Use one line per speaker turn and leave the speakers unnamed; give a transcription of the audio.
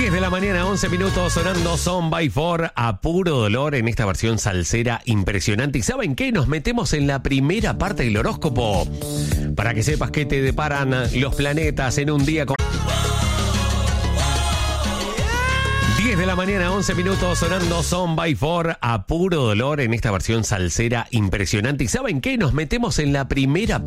10 de la mañana, 11 minutos, sonando Son by Four a puro dolor en esta versión salsera impresionante. ¿Y saben qué? Nos metemos en la primera parte del horóscopo para que sepas qué te deparan los planetas en un día con... 10 de la mañana, 11 minutos, sonando Son by Four a puro dolor en esta versión salsera impresionante. ¿Y saben qué? Nos metemos en la primera